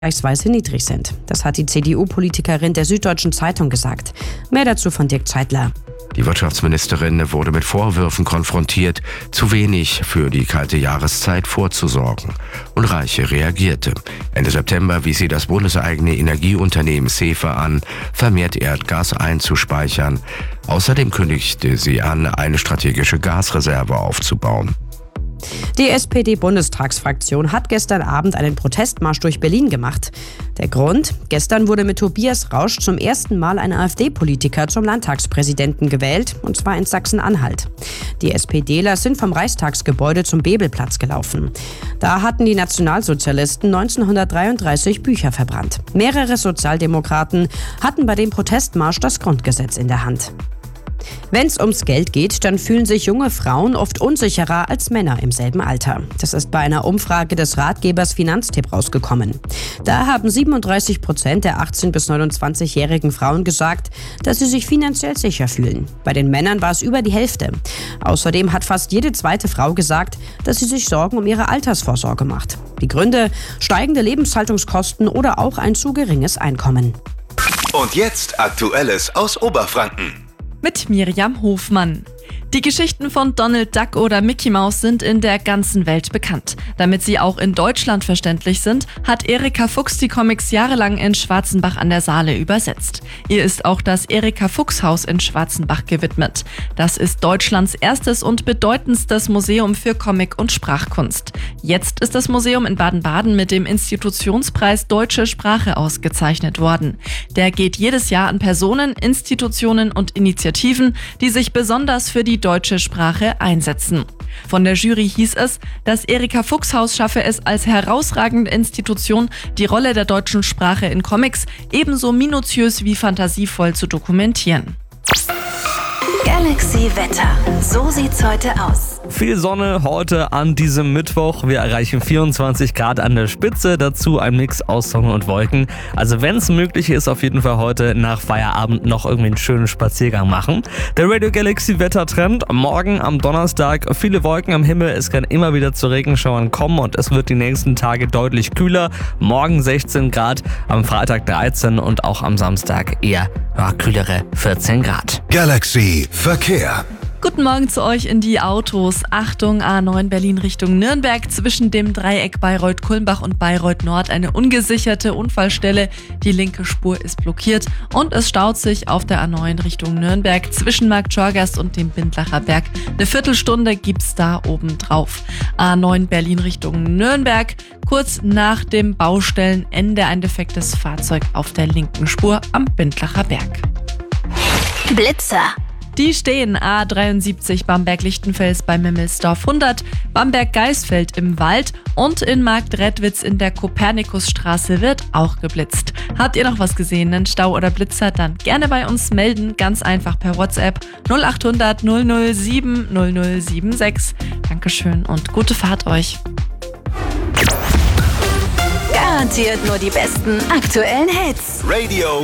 vergleichsweise niedrig sind. Das hat die CDU-Politikerin der Süddeutschen Zeitung gesagt. Mehr dazu von Dirk Zeitler. Die Wirtschaftsministerin wurde mit Vorwürfen konfrontiert, zu wenig für die kalte Jahreszeit vorzusorgen. Und Reiche reagierte. Ende September wies sie das bundeseigene Energieunternehmen SEFE an, vermehrt Erdgas einzuspeichern. Außerdem kündigte sie an, eine strategische Gasreserve aufzubauen. Die SPD-Bundestagsfraktion hat gestern Abend einen Protestmarsch durch Berlin gemacht. Der Grund? Gestern wurde mit Tobias Rausch zum ersten Mal ein AfD-Politiker zum Landtagspräsidenten gewählt, und zwar in Sachsen-Anhalt. Die SPDler sind vom Reichstagsgebäude zum Bebelplatz gelaufen. Da hatten die Nationalsozialisten 1933 Bücher verbrannt. Mehrere Sozialdemokraten hatten bei dem Protestmarsch das Grundgesetz in der Hand. Wenn es ums Geld geht, dann fühlen sich junge Frauen oft unsicherer als Männer im selben Alter. Das ist bei einer Umfrage des Ratgebers Finanztipp rausgekommen. Da haben 37% der 18- bis 29-jährigen Frauen gesagt, dass sie sich finanziell sicher fühlen. Bei den Männern war es über die Hälfte. Außerdem hat fast jede zweite Frau gesagt, dass sie sich Sorgen um ihre Altersvorsorge macht. Die Gründe: steigende Lebenshaltungskosten oder auch ein zu geringes Einkommen. Und jetzt Aktuelles aus Oberfranken. Mit Miriam Hofmann. Die Geschichten von Donald Duck oder Mickey Mouse sind in der ganzen Welt bekannt. Damit sie auch in Deutschland verständlich sind, hat Erika Fuchs die Comics jahrelang in Schwarzenbach an der Saale übersetzt. Ihr ist auch das Erika-Fuchs-Haus in Schwarzenbach gewidmet. Das ist Deutschlands erstes und bedeutendstes Museum für Comic- und Sprachkunst. Jetzt ist das Museum in Baden-Baden mit dem Institutionspreis Deutsche Sprache ausgezeichnet worden. Der geht jedes Jahr an Personen, Institutionen und Initiativen, die sich besonders für die deutsche Sprache einsetzen. Von der Jury hieß es, das Erika-Fuchs-Haus schaffe es als herausragende Institution, die Rolle der deutschen Sprache in Comics ebenso minutiös wie fantasievoll zu dokumentieren. Galaxy Wetter. So sieht's heute aus. Viel Sonne heute an diesem Mittwoch. Wir erreichen 24 Grad an der Spitze, dazu ein Mix aus Sonne und Wolken. Also wenn es möglich ist, auf jeden Fall heute nach Feierabend noch irgendwie einen schönen Spaziergang machen. Der Radio Galaxy Wettertrend: morgen am Donnerstag viele Wolken am Himmel, es kann immer wieder zu Regenschauern kommen und es wird die nächsten Tage deutlich kühler. Morgen 16 Grad, am Freitag 13 und auch am Samstag eher kühlere 14 Grad. Galaxy Verkehr. Guten Morgen zu euch in die Autos. Achtung, A9 Berlin Richtung Nürnberg. Zwischen dem Dreieck Bayreuth-Kulmbach und Bayreuth-Nord eine ungesicherte Unfallstelle. Die linke Spur ist blockiert und es staut sich auf der A9 Richtung Nürnberg zwischen Marktschorgast und dem Bindlacher Berg. Eine Viertelstunde gibt's da oben drauf. A9 Berlin Richtung Nürnberg. Kurz nach dem Baustellenende ein defektes Fahrzeug auf der linken Spur am Bindlacher Berg. Blitzer. Die stehen A73 Bamberg-Lichtenfels bei Mimmelsdorf 100, Bamberg-Geisfeld im Wald und in Marktredwitz in der Kopernikusstraße wird auch geblitzt. Habt ihr noch was gesehen, einen Stau oder Blitzer, dann gerne bei uns melden, ganz einfach per WhatsApp 0800 007 0076. Dankeschön und gute Fahrt euch. Garantiert nur die besten aktuellen Hits. Radio